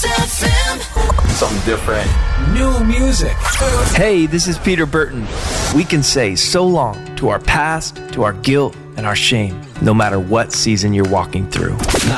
Kiss FM. Something different. New music. Hey, this is Peter Burton. We can say so long to our past, to our guilt, and our shame, no matter what season you're walking through.